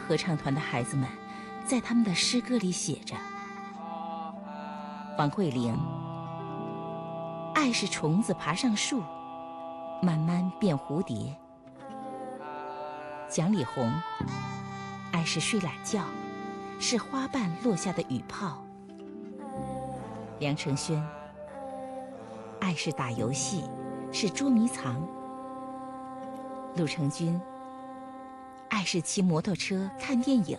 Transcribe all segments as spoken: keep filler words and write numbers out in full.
合唱团的孩子们在他们的诗歌里写着：王慧玲，爱是虫子爬上树，慢慢变蝴蝶；蒋丽红，爱是睡懒觉，是花瓣落下的雨泡；梁承轩，爱是打游戏，是捉迷藏；陆成军，爱是骑摩托车看电影；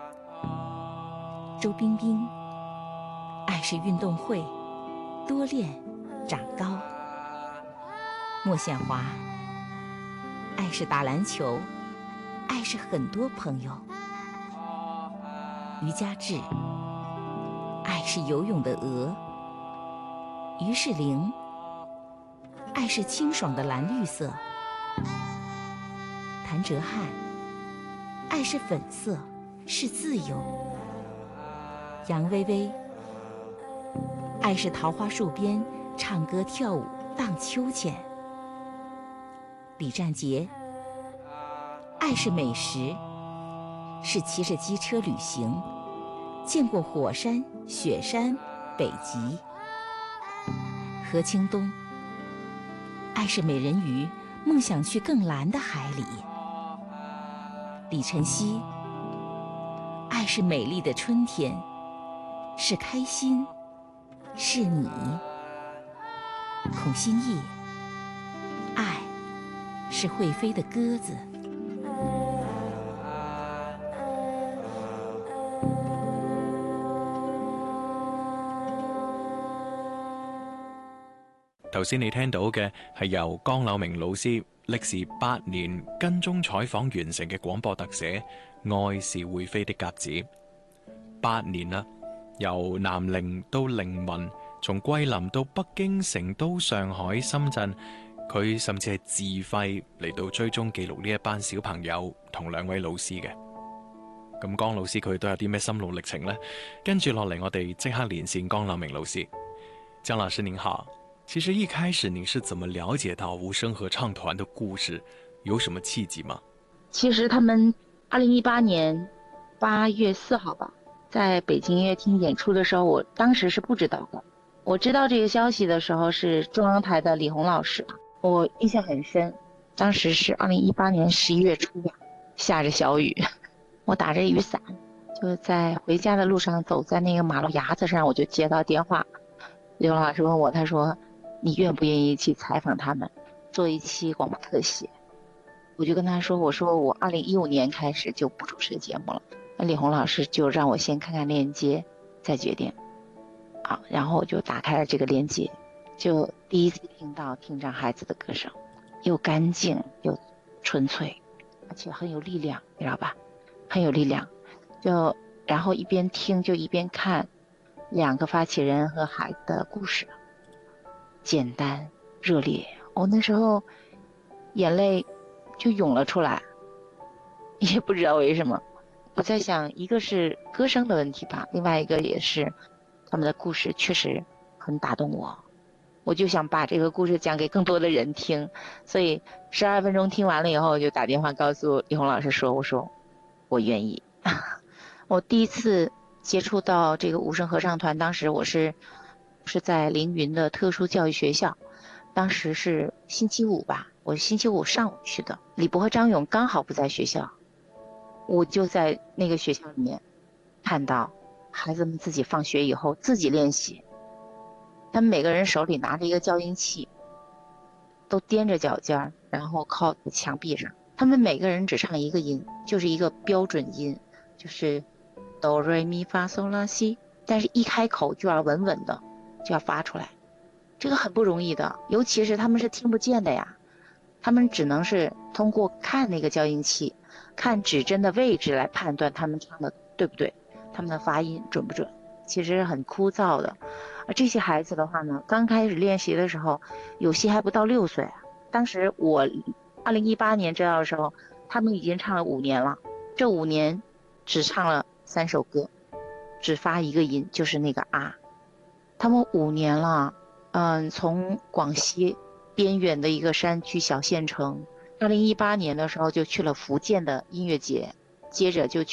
周冰冰，爱是运动会，多练长高；莫宪华，爱是打篮球，爱是很多朋友；于佳志，爱是游泳的鹅；于世玲，爱是清爽的蓝绿色；谭哲瀚，爱是粉色，是自由；杨薇薇，爱是桃花树边唱歌跳舞荡秋千；李占杰，爱是美食，是骑着机车旅行，见过火山、雪山、北极；何清东，爱是美人鱼，梦想去更蓝的海里；李晨曦，爱是美丽的春天，是开心，是你；孔欣义，爱是会飞的鸽子。 頭先你聽到嘅係由江柳明老師歷時八年跟蹤採訪完成嘅廣播特寫《愛是會飛的鴿子》。八年啦，由南寧到靈魂，從桂林到北京、成都、上海、深圳，佢甚至係自費嚟到追蹤記錄呢一班小朋友同兩位老師嘅。咁江老師佢都有啲咩心路歷程呢？跟住落嚟我哋即刻連線江柳明老師。江老師您好。其實一開始你是怎麼了解到無聲合唱團的故事？有什麼契機嗎？ 其實他們二零一八年八月四號吧，在北京音樂廳演出的時候，我當時是不知道的。我知道這個消息的時候是中央台的李紅老師，我印象很深。當時是二零一八年十一月初吧，下着小雨，我打着雨傘，就在回家的路上，走在那個馬路牙子上，我就接到電話，李紅老師問我，他說你願不願意去採訪他們，做一期廣播特寫？我就跟他說，我說我二零一五年開始就不主持節目了。那李紅老師就讓我先看看鏈接，再決定。啊，然後我就打開了這個鏈接，就第一次聽到聽障孩子的歌聲，又乾淨又純粹，而且很有力量，你知道吧？很有力量。就然後一邊聽就一邊看兩個發起人和孩子的故事。簡單熱烈，我那時候眼淚就湧了出來，也不知道為什麼。我在想，一個是歌聲的問題吧，另外一個也是他們的故事確實很打動我，我就想把這個故事講給更多的人聽。所以十二分鐘聽完了以後，我就打電話告訴李紅老師說，我說我願意。我第一次接觸到這個無聲合唱團，當時我是是在凌雲的特殊教育學校，當時是星期五吧，我星期五上午去的，李博和張勇剛好不在學校，我就在那個學校裡面看到孩子們自己放學以後自己練習，他們每個人手裡拿着一個教音器，都踮着腳尖，然後靠在牆壁上，他們每個人只唱一個音，就是一個標準音，就是哆瑞咪發嗦拉西，但是一開口就要穩穩的就要發出來，這個很不容易的，尤其是他們是聽不見的呀，他們只能是通過看那個教音器，看指針的位置來判斷他們唱的對不對，他們的發音準不準，其實很枯燥的。而這些孩子的話呢，剛開始練習的時候，有些還不到六歲，當時我二零一八年知道的時候，他們已經唱了五年了，這五年只唱了三首歌，只發一個音，就是那個啊。他們五年了，嗯，從廣西邊遠的一個山區小縣城，二零一八年的時候就去了福建的音樂節，接着就去